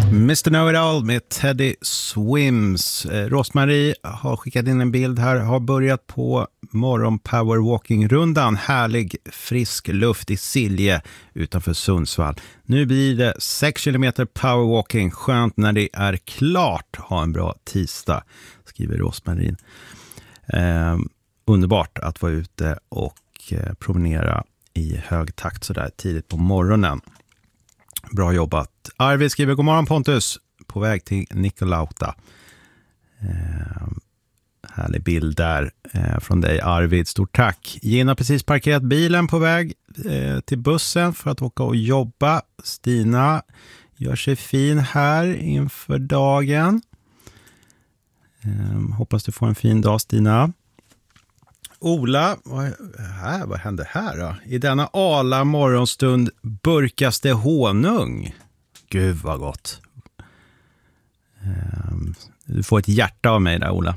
Mr. Know-It-All med Teddy Swims. Rosmarie har skickat in en bild här. Har börjat på morgon powerwalking-rundan. Härlig frisk luft i Silje utanför Sundsvall. Nu blir det 6 kilometer powerwalking. Skönt när det är klart. Ha en bra tisdag, skriver Rosmarie. Underbart att vara ute och promenera i hög takt så där tidigt på morgonen. Bra jobbat. Arvid skriver god morgon Pontus, på väg till Nikolauta. Härlig bild där från dig Arvid, stort tack. Gina har precis parkerat bilen på väg till bussen för att åka och jobba. Stina gör sig fin här inför dagen. Hoppas du får en fin dag Stina. Ola, vad hände här då? I denna ala morgonstund burkas det honung. Gud vad gott. Du får ett hjärta av mig där Ola.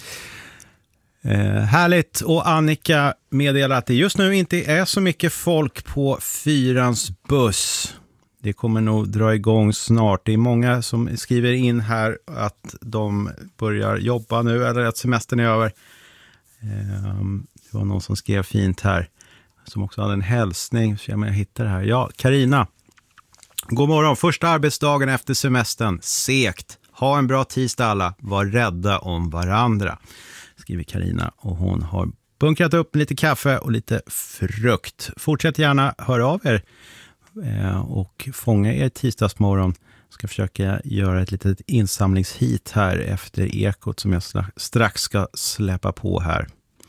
Härligt. Och Annika meddelar att det just nu inte är så mycket folk på 4:ans buss. Det kommer nog dra igång snart. Det är många som skriver in här att de börjar jobba nu eller att semestern är över. Det var någon som skrev fint här som också hade en hälsning, så jag hittar det här. Ja, Karina. God morgon, första arbetsdagen efter semestern. Sekt. Ha en bra tisdag alla. Var rädda om varandra, skriver Karina. Och hon har bunkrat upp lite kaffe och lite frukt. Fortsätt gärna höra av er och fånga er tisdagsmorgon. Ska försöka göra ett litet insamlingshit här efter ekot som jag strax ska släppa på här.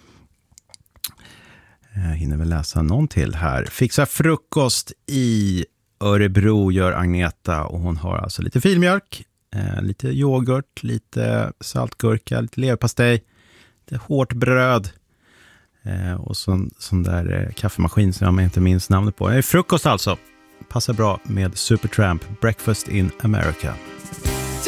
Jag hinner väl läsa någon till här. Fixa frukost i Örebro gör Agneta och hon har alltså lite filmjölk, lite yoghurt, lite saltgurka, lite leverpastej, lite hårt bröd och sån där kaffemaskin som jag inte minns namnet på. Frukost alltså. Passar bra med Supertramp, Breakfast in America.